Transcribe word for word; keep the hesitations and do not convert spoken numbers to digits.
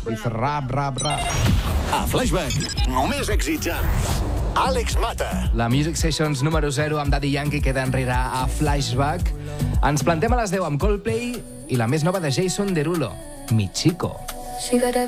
Dice rap, rap, rap. A Flashback, només èxits amb Àlex Mata. La Music Sessions número zero amb Daddy Yankee queda enrere a Flashback. Ens plantem a les deu amb Coldplay i la més nova de Jason Derulo, Mi Chico.